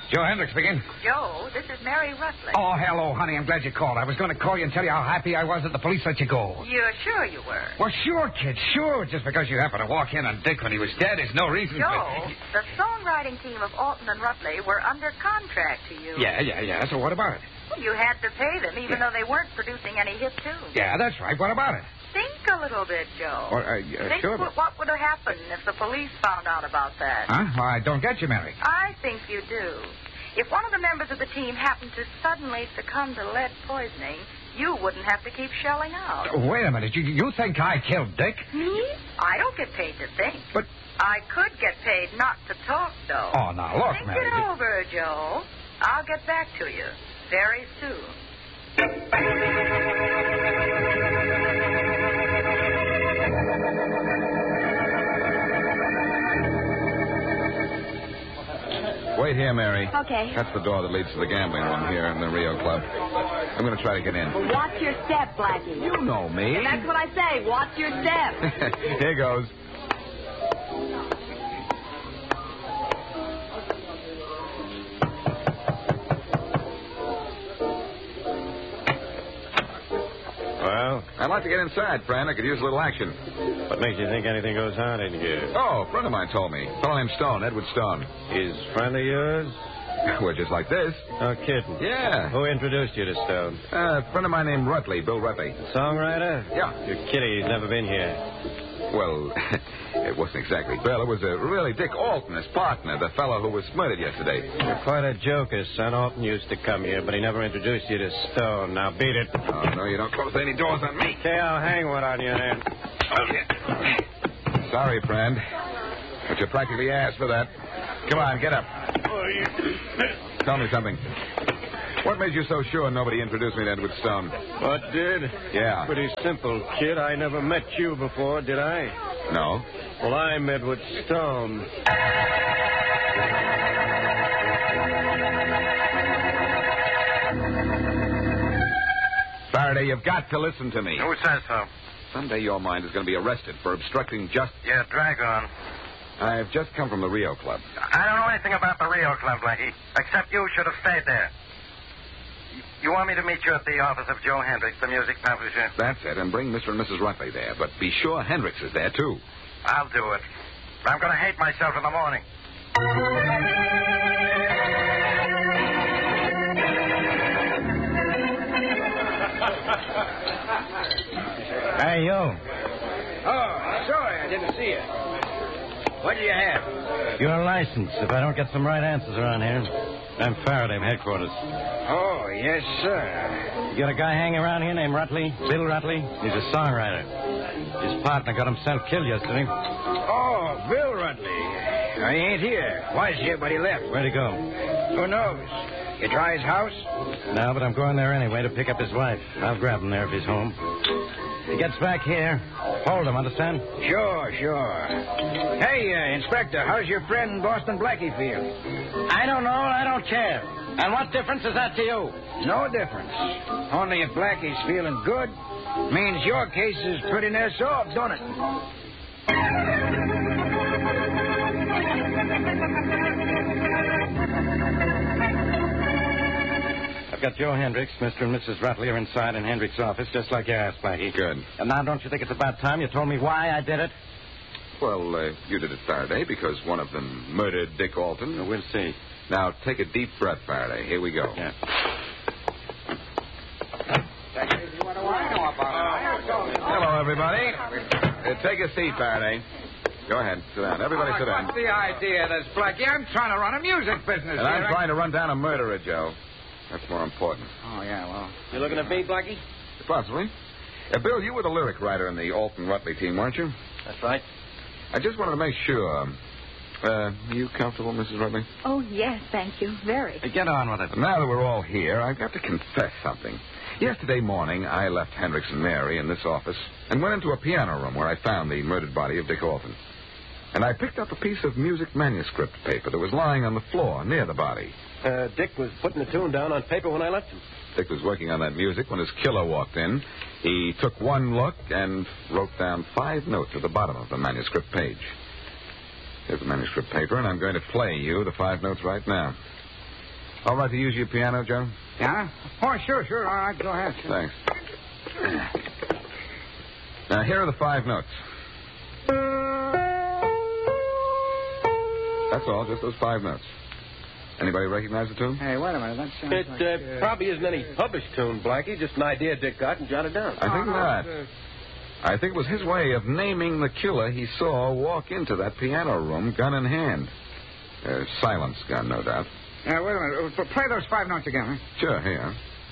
Joe Hendricks speaking. Joe, this is Mary Rutley. Oh, hello, honey. I'm glad you called. I was going to call you and tell you how happy I was that the police let you go. You're sure you were? Well, sure, kid, sure. Just because you happened to walk in on Dick when he was dead is no reason Joe, the songwriting team of Alton and Rutley were under contract to you. Yeah. So what about it? Well, you had to pay them, even though they weren't producing any hit tunes. Yeah, that's right. What about it? Think a little bit, Joe. Well, Think sure. what would have happened if the police found out about that. Huh? Well, I don't get you, Mary. I think you do. If one of the members of the team happened to suddenly succumb to lead poisoning, you wouldn't have to keep shelling out. Wait a minute. You think I killed Dick? Me? I don't get paid to think. But... I could get paid not to talk, though. Oh, now, look, Think Mary. it over, Joe. I'll get back to you very soon. Wait here, Mary. Okay. That's the door that leads to the gambling room here in the Rio Club. I'm going to try to get in. Watch your step, Blackie. You know me. That's what I say. Watch your step. Here goes. Well, I'd like to get inside, friend. I could use a little action. what makes you think anything goes on in here? Oh, a friend of mine told me. A fellow named Stone, Edward Stone. He's friend of yours? Well, just like this. No kidding. Yeah. Who introduced you to Stone? A friend of mine named Rutley, Bill Rutley. Songwriter? Yeah. You're kidding. He's never been here. Well, it wasn't exactly Bill. It was really Dick Alton, his partner, the fellow who was murdered yesterday. You're quite a joker, son. Alton used to come here, but he never introduced you to Stone. Now beat it. Oh, no, you don't close any doors on me. Okay, I'll hang one on you then. Sorry, friend. But you practically asked for that. Come on, get up. Tell me something. What made you so sure nobody introduced me to Edward Stone? What did? Yeah. Pretty simple, kid. I never met you before, did I? No. Well, I'm Edward Stone. Faraday, you've got to listen to me. Who says so? Someday your mind is going to be arrested for obstructing justice. Yeah, drag on. I've just come from the Rio Club. I don't know anything about the Rio Club, Blackie, except you should have stayed there. You want me to meet you at the office of Joe Hendricks, the music publisher? That's it, and bring Mr. and Mrs. Rutley there. But be sure Hendricks is there, too. I'll do it. I'm going to hate myself in the morning. Hey, you. Oh, sorry, I didn't see you. What do you have? Your license, if I don't get some right answers around here. I'm Faraday from headquarters. Oh, yes, sir. You got a guy hanging around here named Rutley, Bill Rutley? He's a songwriter. His partner got himself killed yesterday. Oh, Bill Rutley. He ain't here. Was here, but he left. Where'd he go? Who knows? You try his house? No, but I'm going there anyway to pick up his wife. I'll grab him there if he's home. If he gets back here, hold him, understand? Sure. Hey, Inspector, how's your friend Boston Blackie feel? I don't know, I don't care. And what difference is that to you? No difference. Only if Blackie's feeling good, means your case is pretty near solved, don't it? I've got Joe Hendricks. Mr. and Mrs. Rutley are inside in Hendricks' office, just like you asked, Blackie. Good. And now don't you think it's about time you told me why I did it? Well, you did it, Faraday, because one of them murdered Dick Alton. We'll see. Now, take a deep breath, Faraday. Here we go. Yeah. Hello, everybody. Take a seat, Faraday. Go ahead. Sit down. Everybody sit down. What's the idea of this, Blackie? I'm trying to run a music business And I'm here. trying to run down a murderer, Joe. That's more important. Oh, yeah, well... You looking at me, Blackie? Possibly. Bill, you were the lyric writer in the Alton Rutley team, weren't you? That's right. I just wanted to make sure. Are you comfortable, Mrs. Rutley? Oh, yes, thank you. Very. Get on with it. Now that we're all here, I've got to confess something. Yesterday morning, I left Hendricks and Mary in this office and went into a piano room where I found the murdered body of Dick Alton. And I picked up a piece of music manuscript paper that was lying on the floor near the body. Dick was putting the tune down on paper when I left him. Dick was working on that music when his killer walked in. He took one look and wrote down 5 notes at the bottom of the manuscript page. Here's the manuscript paper, and I'm going to play you the 5 notes right now. All right to use your piano, Joe? Yeah? Oh, sure. All right, go ahead. Thanks. Now, here are the 5 notes. That's all, just those 5 notes. Anybody recognize the tune? Hey, wait a minute. That sounds like... It probably isn't any published tune, Blackie. Just an idea Dick got and jotted down. I think not. I think it was his way of naming the killer he saw walk into that piano room, gun in hand. Silence gun, no doubt. Wait a minute. Play those 5 notes again, huh? Sure, here.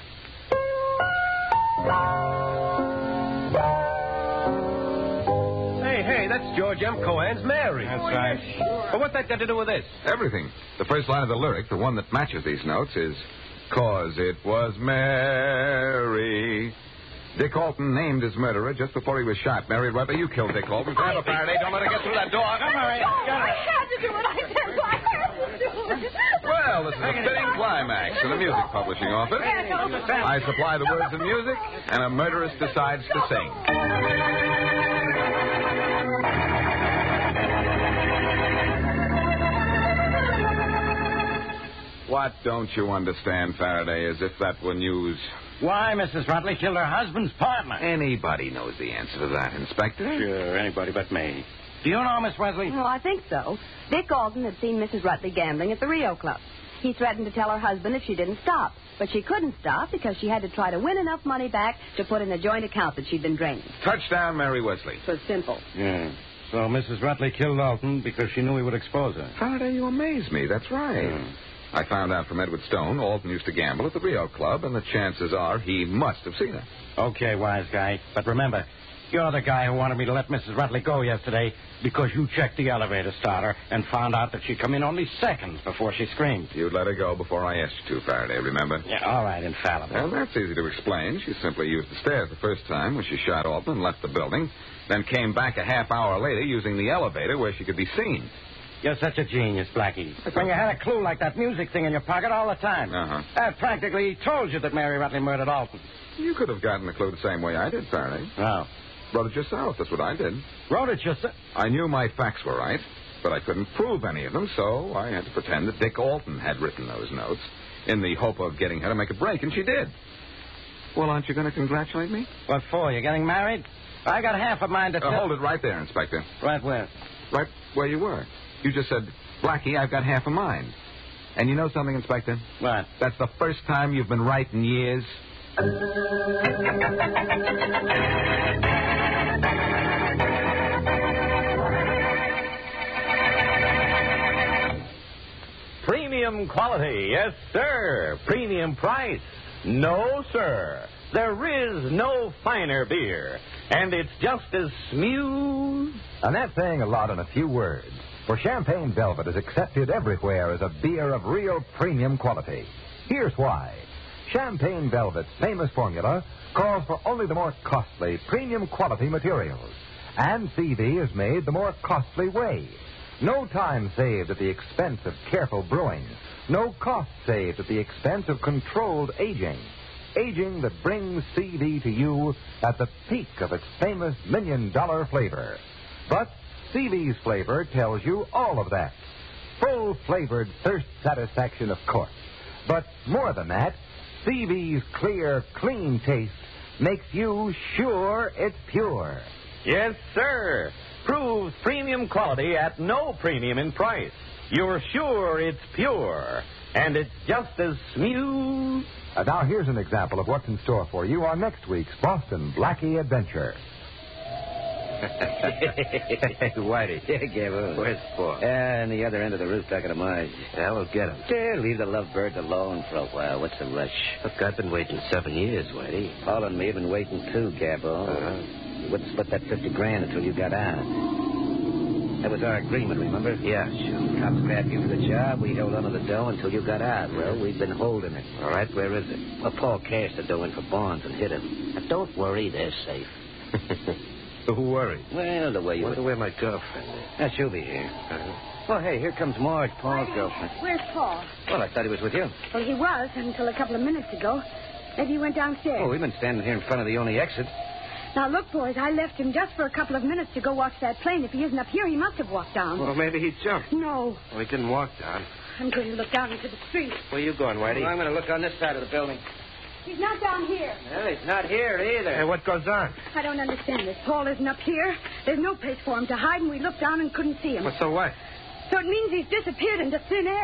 Hey, that's George M. Cohan's Mary. That's right. But what's that got to do with this? Everything. The first line of the lyric, the one that matches these notes, is, "'Cause it was Mary." Dick Alton named his murderer just before he was shot. Mary Rutley, you killed Dick Alton. Grab a Faraday. Don't let her get through that door. Come, Mary. I had to do it. I said I had to do it. Well, this is a fitting climax in the music publishing office. I supply the words and music, and a murderess decides to sing. What don't you understand, Faraday, as if that were news? Why Mrs. Rutley killed her husband's partner? Anybody knows the answer to that, Inspector. Sure, anybody but me. Do you know, Miss Wesley? Well, I think so. Dick Alton had seen Mrs. Rutley gambling at the Rio Club. He threatened to tell her husband if she didn't stop. But she couldn't stop because she had to try to win enough money back to put in the joint account that she'd been draining. Touchdown, Mary Wesley. It was simple. Yeah. So Mrs. Rutley killed Alton because she knew he would expose her. Faraday, you amaze me. That's right. I found out from Edward Stone Alton used to gamble at the Rio Club, and the chances are he must have seen her. Okay, wise guy. But remember, you're the guy who wanted me to let Mrs. Rutley go yesterday because you checked the elevator starter and found out that she'd come in only seconds before she screamed. You'd let her go before I asked you to, Faraday, remember? Yeah, all right, infallible. Well, that's easy to explain. She simply used the stairs the first time when she shot Alton and left the building, then came back a half hour later using the elevator where she could be seen. You're such a genius, Blackie. When you had a clue like that music thing in your pocket all the time. That practically told you that Mary Rutley murdered Alton. You could have gotten the clue the same way I did, Faraday. Oh. Wrote it yourself. That's what I did. Wrote it yourself? I knew my facts were right, but I couldn't prove any of them, so I had to pretend that Dick Alton had written those notes in the hope of getting her to make a break, and she did. Well, aren't you going to congratulate me? What for? You getting married? I got half of mine to tell... Hold it right there, Inspector. Right where? Right where you were. You just said, Blackie, I've got half of mine. And you know something, Inspector? What? That's the first time you've been right in years. Premium quality, yes, sir. Premium price, no, sir. There is no finer beer, and it's just as smooth. And that's saying a lot in a few words. For Champagne Velvet is accepted everywhere as a beer of real premium quality. Here's why. Champagne Velvet's famous formula calls for only the more costly premium quality materials. And CV is made the more costly way. No time saved at the expense of careful brewing. No cost saved at the expense of controlled aging. Aging that brings CV to you at the peak of its famous $1 million flavor. But CV's flavor tells you all of that. Full-flavored thirst satisfaction, of course. But more than that, CV's clear, clean taste makes you sure it's pure. Yes, sir. Proves premium quality at no premium in price. You're sure it's pure, and it's just as smooth. Now, here's an example of what's in store for you on next week's Boston Blackie Adventure. Whitey. Yeah, Gable. Where's Paul? On the other end of the roof talking to Marge. Yeah, we'll get him. Yeah, leave the lovebirds alone for a while. What's the rush? Look, I've been waiting 7 years, Whitey. Paul and me have been waiting too, Gabo. You wouldn't split that $50,000 until you got out. That was our agreement, remember? Yeah, sure. Cops grabbed you for the job. We held onto the dough until you got out. Well, we've been holding it. All right, where is it? Well, Paul cashed the dough in for bonds and hit him. Now, don't worry, they're safe. Who worried? Well, the way you... Wonder where my girlfriend is. Now, she'll be here. Well, hey, here comes Marge, Paul's girlfriend. Where's Paul? Well, I thought he was with you. Well, he was until a couple of minutes ago. Maybe he went downstairs. Oh, we've been standing here in front of the only exit. Now, look, boys, I left him just for a couple of minutes to go watch that plane. If he isn't up here, he must have walked down. Well, maybe he jumped. No. Well, he didn't walk down. I'm going to look down into the street. Where are you going, Whitey? Well, I'm going to look on this side of the building. He's not down here. Well, he's not here either. Hey, what goes on? I don't understand this. Paul isn't up here. There's no place for him to hide, and we looked down and couldn't see him. Well, so what? So it means he's disappeared into thin air.